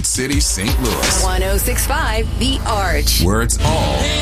City, St. Louis. 106.5 The Arch. Where it's all